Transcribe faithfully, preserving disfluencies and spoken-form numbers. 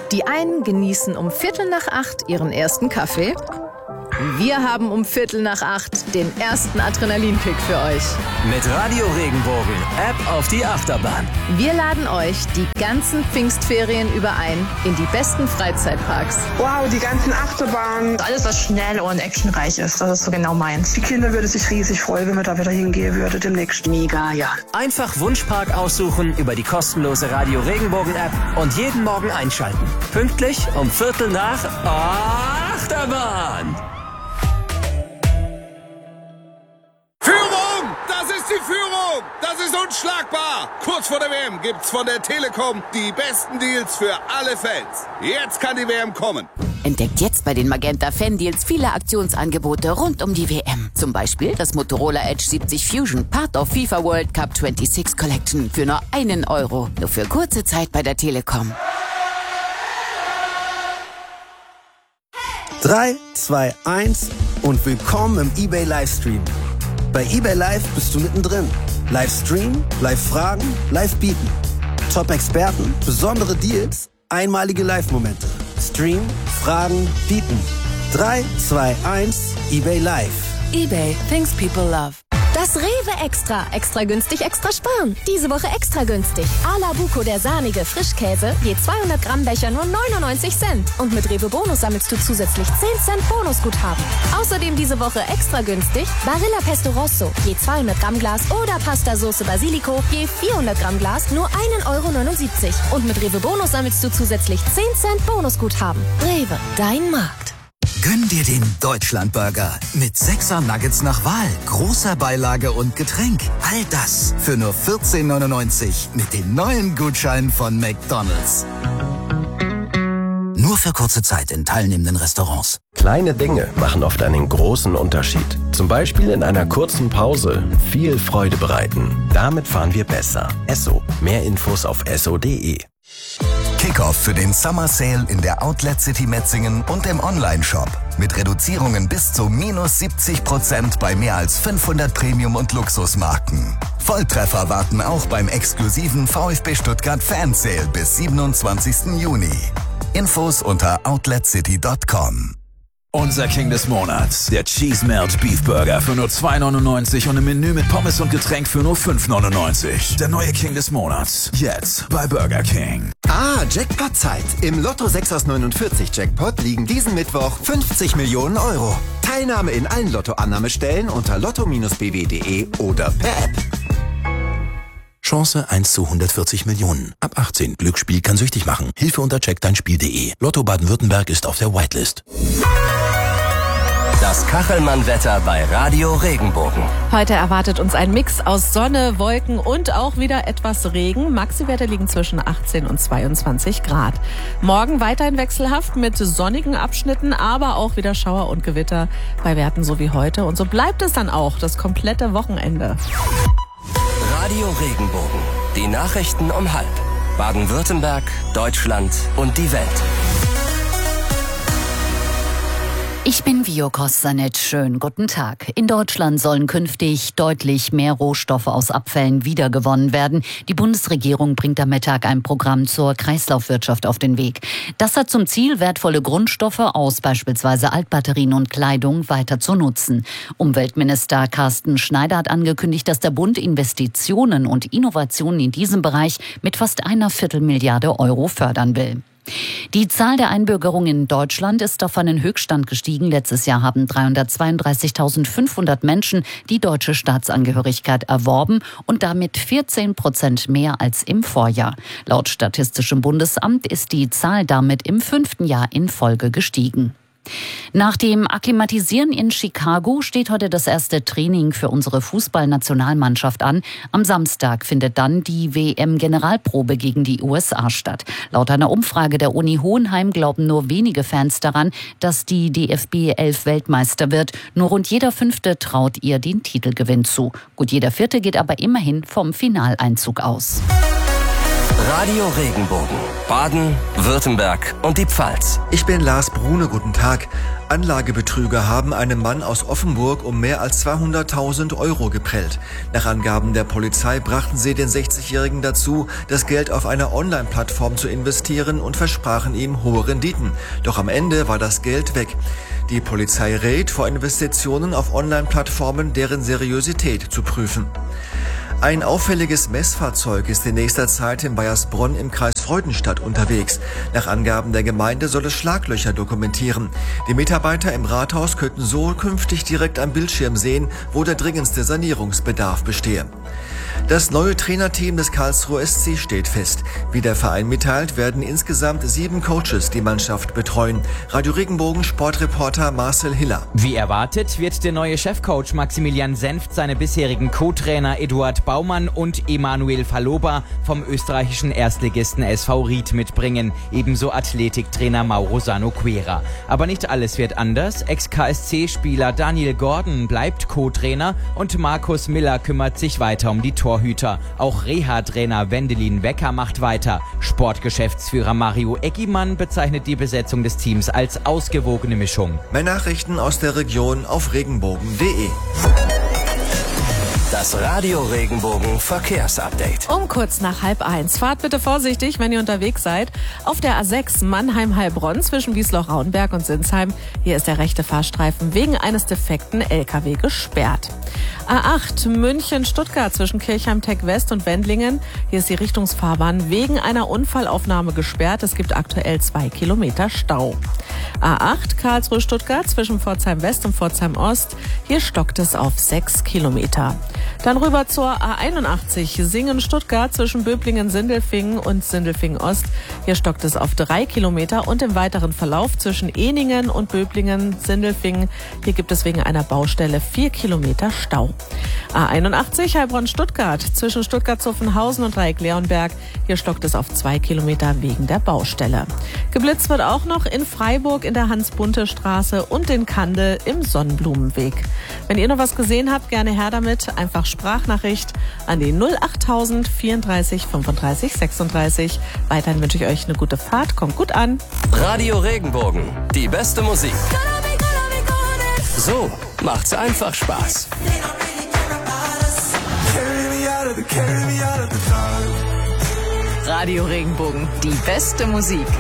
Die einen genießen um Viertel nach acht ihren ersten Kaffee. Wir haben um Viertel nach acht den ersten Adrenalinkick für euch. Mit Radio Regenbogen, App auf die Achterbahn. Wir laden euch die ganzen Pfingstferien über ein in die besten Freizeitparks. Wow, die ganzen Achterbahnen. Alles, was schnell und actionreich ist, das ist so genau meins. Die Kinder würden sich riesig freuen, wenn wir da wieder hingehen würden demnächst. Mega, ja. Einfach Wunschpark aussuchen über die kostenlose Radio Regenbogen App und jeden Morgen einschalten. Pünktlich um Viertel nach Achterbahn. Führung! Das ist die Führung! Das ist unschlagbar! Kurz vor der W M gibt's von der Telekom die besten Deals für alle Fans. Jetzt kann die W M kommen. Entdeckt jetzt bei den Magenta Fan Deals viele Aktionsangebote rund um die W M. Zum Beispiel das Motorola Edge siebzig Fusion, Part of FIFA World Cup sechsundzwanzig Collection für nur einen Euro. Nur für kurze Zeit bei der Telekom. drei, zwei, eins und willkommen im eBay Livestream. Bei eBay Live bist du mittendrin. Livestream, Live-Fragen, Live-Bieten. Top-Experten, besondere Deals, einmalige Live-Momente. Stream, Fragen, Bieten. drei, zwei, eins, eBay Live. eBay, things people love. Das Rewe Extra. Extra günstig, extra sparen. Diese Woche extra günstig. A la Buco, der sahnige Frischkäse. Je zweihundert Gramm Becher nur neunundneunzig Cent. Und mit Rewe Bonus sammelst du zusätzlich zehn Cent Bonusguthaben. Außerdem diese Woche extra günstig Barilla Pesto Rosso. Je zweihundert Gramm Glas oder Pasta Sauce Basilico. Je vierhundert Gramm Glas nur einen Euro neunundsiebzig. Und mit Rewe Bonus sammelst du zusätzlich zehn Cent Bonusguthaben. Rewe, dein Markt. Gönn dir den Deutschlandburger mit sechser Nuggets nach Wahl, großer Beilage und Getränk. All das für nur vierzehn neunundneunzig mit den neuen Gutscheinen von McDonald's. Nur für kurze Zeit in teilnehmenden Restaurants. Kleine Dinge machen oft einen großen Unterschied. Zum Beispiel in einer kurzen Pause viel Freude bereiten. Damit fahren wir besser. Esso. Mehr Infos auf esso punkt de. Kickoff für den Summer Sale in der Outlet City Metzingen und im Online-Shop. Mit Reduzierungen bis zu minus siebzig Prozent bei mehr als fünfhundert Premium- und Luxusmarken. Volltreffer warten auch beim exklusiven VfB Stuttgart Fan Sale bis siebenundzwanzigsten Juni. Infos unter outlet city punkt com. Unser King des Monats, der Cheese Melt Beef Burger für nur zwei neunundneunzig und im Menü mit Pommes und Getränk für nur fünf neunundneunzig. Der neue King des Monats, jetzt bei Burger King. Ah, Jackpot-Zeit. Im Lotto sechs aus neunundvierzig Jackpot liegen diesen Mittwoch fünfzig Millionen Euro. Teilnahme in allen Lotto-Annahmestellen unter lotto Bindestrich b w punkt de oder per App. Chance eins zu hundertvierzig Millionen. Ab achtzehn. Glücksspiel kann süchtig machen. Hilfe unter check dein spiel punkt de. Lotto Baden-Württemberg ist auf der Whitelist. Das Kachelmann-Wetter bei Radio Regenbogen. Heute erwartet uns ein Mix aus Sonne, Wolken und auch wieder etwas Regen. Maxi-Werte liegen zwischen achtzehn und zweiundzwanzig Grad. Morgen weiterhin wechselhaft mit sonnigen Abschnitten, aber auch wieder Schauer und Gewitter bei Werten so wie heute. Und so bleibt es dann auch das komplette Wochenende. Radio Regenbogen. Die Nachrichten um halb. Baden-Württemberg, Deutschland und die Welt. Ich bin Vio Kostanec. Schönen guten Tag. In Deutschland sollen künftig deutlich mehr Rohstoffe aus Abfällen wiedergewonnen werden. Die Bundesregierung bringt am Mittag ein Programm zur Kreislaufwirtschaft auf den Weg. Das hat zum Ziel, wertvolle Grundstoffe aus beispielsweise Altbatterien und Kleidung weiter zu nutzen. Umweltminister Carsten Schneider hat angekündigt, dass der Bund Investitionen und Innovationen in diesem Bereich mit fast einer Viertelmilliarde Euro fördern will. Die Zahl der Einbürgerungen in Deutschland ist auf einen Höchststand gestiegen. Letztes Jahr haben dreihundertzweiunddreißigtausendfünfhundert Menschen die deutsche Staatsangehörigkeit erworben und damit vierzehn Prozent mehr als im Vorjahr. Laut Statistischem Bundesamt ist die Zahl damit im fünften Jahr in Folge gestiegen. Nach dem Akklimatisieren in Chicago steht heute das erste Training für unsere Fußballnationalmannschaft an. Am Samstag findet dann die W M-Generalprobe gegen die U S A statt. Laut einer Umfrage der Uni Hohenheim glauben nur wenige Fans daran, dass die D F B elf Weltmeister wird. Nur rund jeder Fünfte traut ihr den Titelgewinn zu. Gut jeder Vierte geht aber immerhin vom Finaleinzug aus. Radio Regenbogen. Baden, Württemberg und die Pfalz. Ich bin Lars Brune, guten Tag. Anlagebetrüger haben einen Mann aus Offenburg um mehr als zweihunderttausend Euro geprellt. Nach Angaben der Polizei brachten sie den sechzigjährigen dazu, das Geld auf einer Online-Plattform zu investieren und versprachen ihm hohe Renditen. Doch am Ende war das Geld weg. Die Polizei rät, vor Investitionen auf Online-Plattformen deren Seriosität zu prüfen. Ein auffälliges Messfahrzeug ist in nächster Zeit in Baiersbronn im Kreis Freudenstadt unterwegs. Nach Angaben der Gemeinde soll es Schlaglöcher dokumentieren. Die Mitarbeiter im Rathaus könnten so künftig direkt am Bildschirm sehen, wo der dringendste Sanierungsbedarf bestehe. Das neue Trainerteam des Karlsruher S C steht fest. Wie der Verein mitteilt, werden insgesamt sieben Coaches die Mannschaft betreuen. Radio Regenbogen Sportreporter Marcel Hiller. Wie erwartet wird der neue Chefcoach Maximilian Senft seine bisherigen Co-Trainer Eduard Baumann und Emanuel Faloba vom österreichischen Erstligisten S V Ried mitbringen. Ebenso Athletiktrainer Mauro Sano-Quera. Aber nicht alles wird anders. Ex-K S C-Spieler Daniel Gordon bleibt Co-Trainer und Markus Miller kümmert sich weiter um die Torhüter. Auch Reha-Trainer Wendelin Wecker macht weiter. Sportgeschäftsführer Mario Eggimann bezeichnet die Besetzung des Teams als ausgewogene Mischung. Mehr Nachrichten aus der Region auf regenbogen punkt de. Das Radio Regenbogen Verkehrsupdate. Um kurz nach halb eins. Fahrt bitte vorsichtig, wenn ihr unterwegs seid. Auf der A sechs Mannheim-Heilbronn zwischen Wiesloch-Rauenberg und Sinsheim. Hier ist der rechte Fahrstreifen wegen eines defekten L K W gesperrt. A acht München-Stuttgart zwischen Kirchheim-Tech-West und Wendlingen. Hier ist die Richtungsfahrbahn wegen einer Unfallaufnahme gesperrt. Es gibt aktuell zwei Kilometer Stau. A acht Karlsruhe-Stuttgart zwischen Pforzheim-West und Pforzheim-Ost. Hier stockt es auf sechs Kilometer. Dann rüber zur A einundachtzig Singen-Stuttgart zwischen Böblingen-Sindelfingen und Sindelfingen-Ost. Hier stockt es auf drei Kilometer und im weiteren Verlauf zwischen Ehningen und Böblingen-Sindelfingen. Hier gibt es wegen einer Baustelle vier Kilometer Stau. A einundachtzig Heilbronn-Stuttgart zwischen Stuttgart-Zuffenhausen und Dreieck-Leonberg. Hier stockt es auf zwei Kilometer wegen der Baustelle. Geblitzt wird auch noch in Freiburg in der Hans-Bunte-Straße und in Kandel im Sonnenblumenweg. Wenn ihr noch was gesehen habt, gerne her damit. Einfach Sprachnachricht an die null achttausend vierunddreißig fünfunddreißig sechsunddreißig. Weiterhin wünsche ich euch eine gute Fahrt. Kommt gut an. Radio Regenbogen. Die beste Musik. So macht's einfach Spaß. Radio Regenbogen. Die beste Musik.